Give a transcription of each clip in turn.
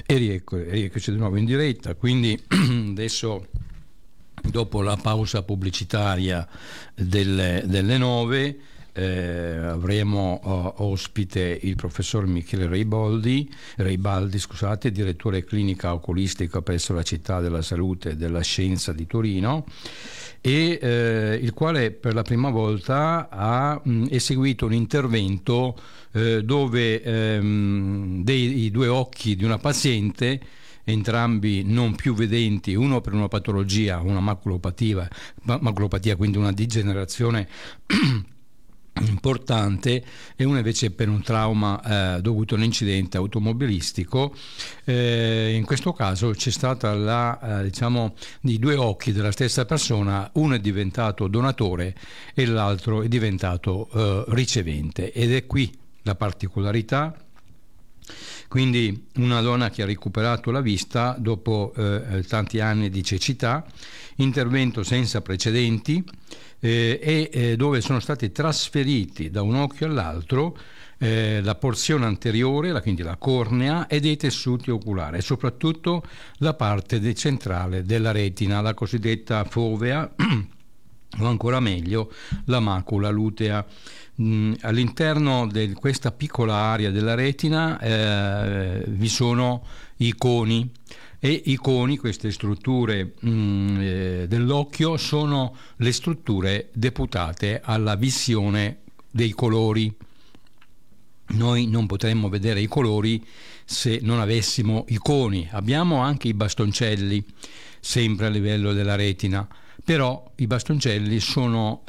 Rieccoci di nuovo in diretta, quindi adesso, dopo la pausa pubblicitaria delle 9, avremo ospite il professor Michele Reibaldi, direttore clinica oculistica presso la Città della Salute e della Scienza di Torino, e il quale per la prima volta ha eseguito un intervento dove dei due occhi di una paziente, entrambi non più vedenti, uno per una patologia, una maculopatia, quindi una degenerazione importante, e uno invece per un trauma dovuto a un incidente automobilistico. In questo caso c'è stata i due occhi della stessa persona, uno è diventato donatore e l'altro è diventato ricevente, ed è qui la particolarità. Quindi una donna che ha recuperato la vista dopo tanti anni di cecità, intervento senza precedenti, e dove sono stati trasferiti da un occhio all'altro la porzione anteriore, quindi la cornea, e dei tessuti oculari, e soprattutto la parte centrale della retina, la cosiddetta fovea, o ancora meglio la macula lutea. All'interno di questa piccola area della retina vi sono i coni, e i coni, queste strutture dell'occhio, sono le strutture deputate alla visione dei colori. Noi non potremmo vedere i colori se non avessimo i coni. Abbiamo anche i bastoncelli, sempre a livello della retina, però i bastoncelli sono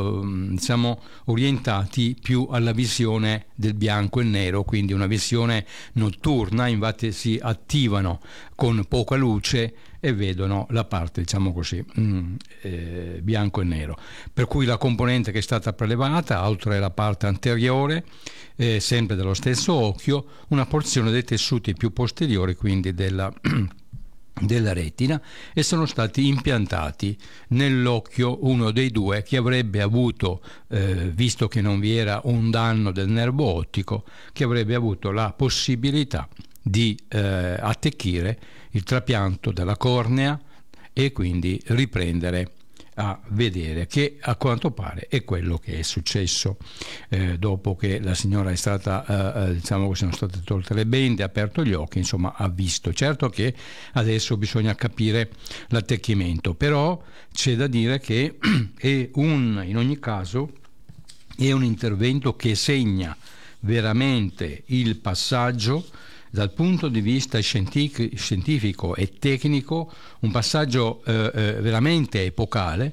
orientati più alla visione del bianco e nero, quindi una visione notturna. Infatti si attivano con poca luce e vedono la parte, bianco e nero, per cui la componente che è stata prelevata, oltre alla parte anteriore, sempre dello stesso occhio, una porzione dei tessuti più posteriori, quindi della retina, e sono stati impiantati nell'occhio, uno dei due che avrebbe avuto, visto che non vi era un danno del nervo ottico, che avrebbe avuto la possibilità di attecchire il trapianto della cornea e quindi riprendere a vedere, che a quanto pare è quello che è successo dopo che la signora è stata sono state tolte le bende, ha aperto gli occhi, ha visto. Certo che adesso bisogna capire l'attecchimento, però c'è da dire che in ogni caso è un intervento che segna veramente il passaggio dal punto di vista scientifico e tecnico, un passaggio veramente epocale,